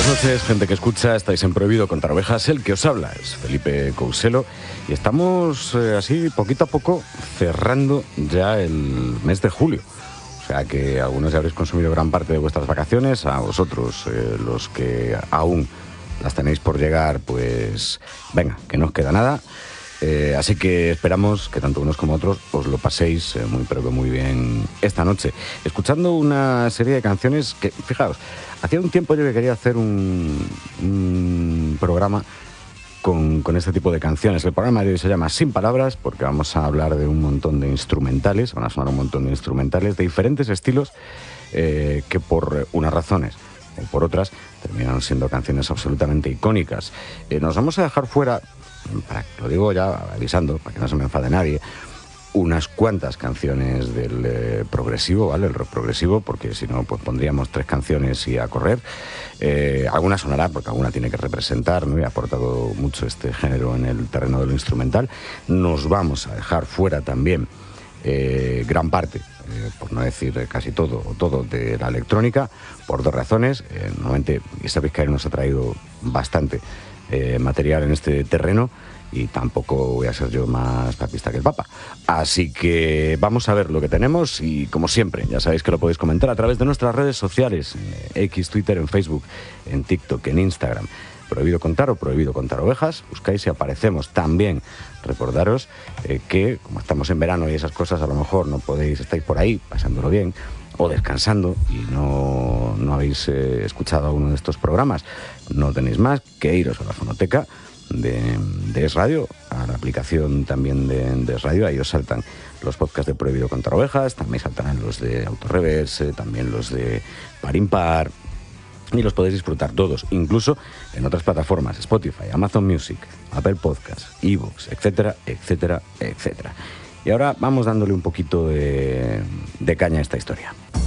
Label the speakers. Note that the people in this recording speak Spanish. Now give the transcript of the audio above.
Speaker 1: Buenas noches, gente que escucha, estáis en Prohibido Contar Ovejas. El que os habla es Felipe Couselo y estamos así poquito a poco cerrando ya el mes de julio. O sea que algunos ya habréis consumido gran parte de vuestras vacaciones, a vosotros, los que aún las tenéis por llegar, pues venga, que no os queda nada. Así que esperamos que tanto unos como otros os lo paséis muy pero que muy bien esta noche, escuchando una serie de canciones que, fijaos, hacía un tiempo yo que quería hacer un programa con este tipo de canciones. El programa de hoy se llama Sin Palabras porque vamos a hablar de un montón de instrumentales, van a sonar un montón de instrumentales de diferentes estilos que por unas razones o por otras terminan siendo canciones absolutamente icónicas. Nos vamos a dejar fuera, lo digo ya avisando, para que no se me enfade nadie, unas cuantas canciones del progresivo, ¿vale? El rock progresivo, porque si no, pues pondríamos 3 canciones y a correr. Alguna sonará, porque alguna tiene que representar, ¿no? Y ha aportado mucho este género en el terreno de lo instrumental. Nos vamos a dejar fuera también gran parte, por no decir casi todo, o todo de la electrónica, por 2 razones. Normalmente, y sabéis que nos ha traído bastante material en este terreno y tampoco voy a ser yo más papista que el Papa. Así que vamos a ver lo que tenemos y, como siempre, ya sabéis que lo podéis comentar a través de nuestras redes sociales, X, Twitter, en Facebook, en TikTok, en Instagram. Prohibido Contar o Prohibido Contar Ovejas, buscáis y aparecemos. También recordaros que, como estamos en verano y esas cosas, a lo mejor no podéis, estáis por ahí pasándolo bien o descansando y no habéis escuchado alguno de estos programas. No tenéis más que iros a la fonoteca de Es Radio, a la aplicación también de Es Radio. Ahí os saltan los podcasts de Prohibido Contar Ovejas, también saltarán los de Autorreverse, también los de Par Impar, y los podéis disfrutar todos, incluso en otras plataformas: Spotify, Amazon Music, Apple Podcasts, iVoox, etcétera, etcétera, etcétera. Y ahora vamos dándole un poquito de caña a esta historia.